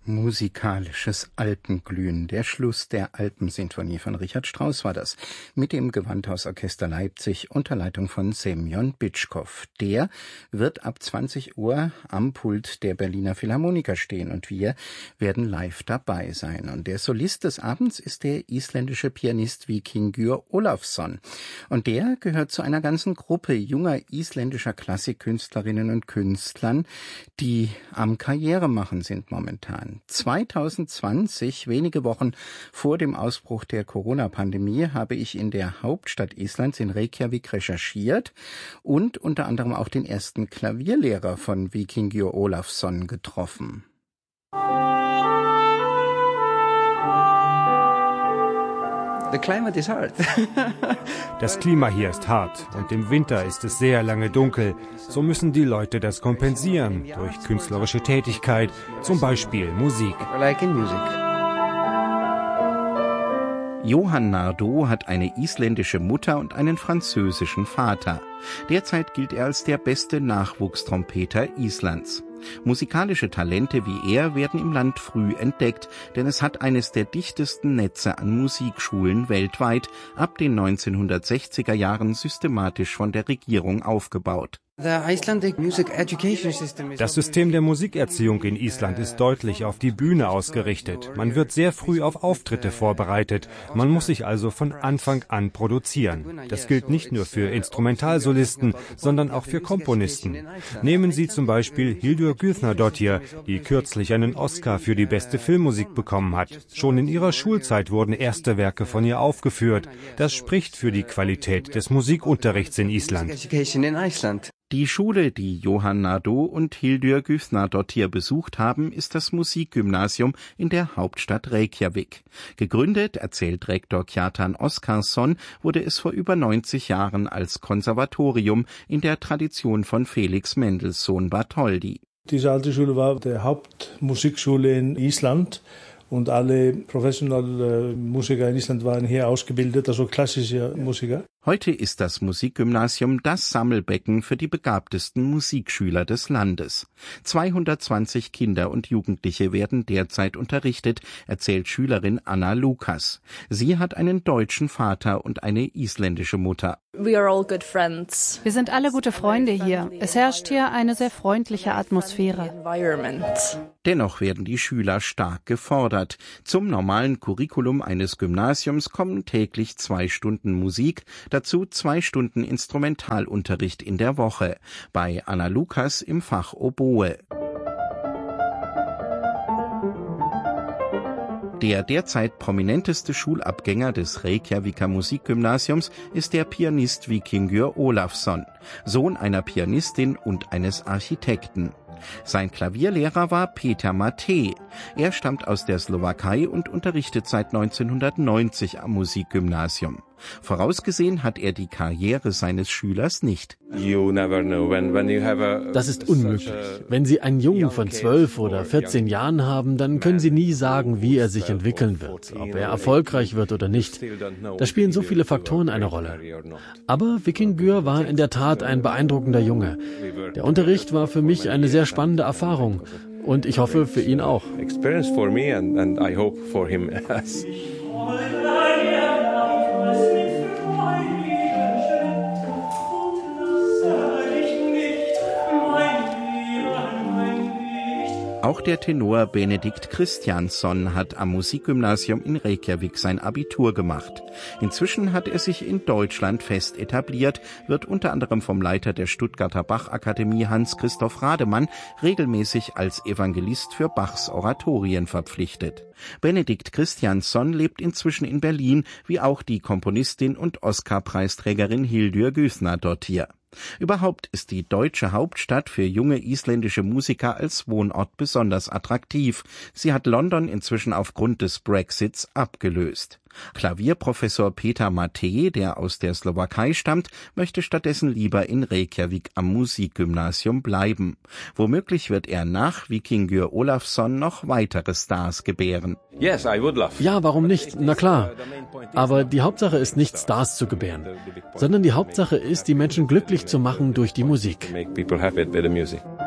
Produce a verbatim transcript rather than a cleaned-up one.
Musikalisches Alpenglühen. Der Schluss der Alpensinfonie von Richard Strauss war das. Mit dem Gewandhausorchester Leipzig unter Leitung von Semjon Bitschkow. Der wird ab zwanzig Uhr am Pult der Berliner Philharmoniker stehen und wir werden live dabei sein. Und der Solist des Abends ist der isländische Pianist Víkingur Ólafsson. Und der gehört zu einer ganzen Gruppe junger isländischer Klassikkünstlerinnen und Künstlern, die am Karrieremachen sind momentan. zwanzig zwanzig, wenige Wochen vor dem Ausbruch der Corona-Pandemie, habe ich in der Hauptstadt Islands in Reykjavik recherchiert und unter anderem auch den ersten Klavierlehrer von Víkingur Ólafsson getroffen. Das Klima hier ist hart und im Winter ist es sehr lange dunkel. So müssen die Leute das kompensieren durch künstlerische Tätigkeit, zum Beispiel Musik. Johan Nardo hat eine isländische Mutter und einen französischen Vater. Derzeit gilt er als der beste Nachwuchstrompeter Islands. Musikalische Talente wie er werden im Land früh entdeckt, denn es hat eines der dichtesten Netze an Musikschulen weltweit, ab den neunzehnhundertsechziger Jahren systematisch von der Regierung aufgebaut. Das System der Musikerziehung in Island ist deutlich auf die Bühne ausgerichtet. Man wird sehr früh auf Auftritte vorbereitet. Man muss sich also von Anfang an produzieren. Das gilt nicht nur für Instrumentalsolisten, sondern auch für Komponisten. Nehmen Sie zum Beispiel Hildur Guðnadóttir, die kürzlich einen Oscar für die beste Filmmusik bekommen hat. Schon in ihrer Schulzeit wurden erste Werke von ihr aufgeführt. Das spricht für die Qualität des Musikunterrichts in Island. Die Schule, die Johan Nardo und Hildur Guðnadóttir besucht haben, ist das Musikgymnasium in der Hauptstadt Reykjavik. Gegründet, erzählt Rektor Kjartan Óskarsson, wurde es vor über neunzig Jahren als Konservatorium in der Tradition von Felix Mendelssohn Bartholdy. Diese alte Schule war die Hauptmusikschule in Island. Und alle professionellen Musiker in Island waren hier ausgebildet, also klassische Musiker. Heute ist das Musikgymnasium das Sammelbecken für die begabtesten Musikschüler des Landes. zweihundertzwanzig Kinder und Jugendliche werden derzeit unterrichtet, erzählt Schülerin Anna Lukas. Sie hat einen deutschen Vater und eine isländische Mutter. Wir sind alle gute Freunde hier. Es herrscht hier eine sehr freundliche Atmosphäre. Dennoch werden die Schüler stark gefordert. Zum normalen Curriculum eines Gymnasiums kommen täglich zwei Stunden Musik, dazu zwei Stunden Instrumentalunterricht in der Woche. Bei Anna Lukas im Fach Oboe. Der derzeit prominenteste Schulabgänger des Reykjaviker Musikgymnasiums ist der Pianist Víkingur Ólafsson, Sohn einer Pianistin und eines Architekten. Sein Klavierlehrer war Peter Maté. Er stammt aus der Slowakei und unterrichtet seit neunzehnhundertneunzig am Musikgymnasium. Vorausgesehen hat er die Karriere seines Schülers nicht. Das ist unmöglich. Wenn Sie einen Jungen von zwölf oder vierzehn Jahren haben, dann können Sie nie sagen, wie er sich entwickeln wird, ob er erfolgreich wird oder nicht. Da spielen so viele Faktoren eine Rolle. Aber Víkingur war in der Tat ein beeindruckender Junge. Der Unterricht war für mich eine sehr spannende Erfahrung und ich hoffe für ihn auch. Auch der Tenor Benedikt Kristjánsson hat am Musikgymnasium in Reykjavik sein Abitur gemacht. Inzwischen hat er sich in Deutschland fest etabliert, wird unter anderem vom Leiter der Stuttgarter Bachakademie Hans-Christoph Rademann regelmäßig als Evangelist für Bachs Oratorien verpflichtet. Benedikt Kristjánsson lebt inzwischen in Berlin, wie auch die Komponistin und Oscar-Preisträgerin Hildur Guðnadóttir. Überhaupt ist die deutsche Hauptstadt für junge isländische Musiker als Wohnort besonders attraktiv. Sie hat London inzwischen aufgrund des Brexits abgelöst. Klavierprofessor Peter Maté, der aus der Slowakei stammt, möchte stattdessen lieber in Reykjavik am Musikgymnasium bleiben. Womöglich wird er nach Víkingur Ólafsson noch weitere Stars gebären. Ja, warum nicht? Na klar. Aber die Hauptsache ist nicht, Stars zu gebären, sondern die Hauptsache ist, die Menschen glücklich zu machen durch die Musik.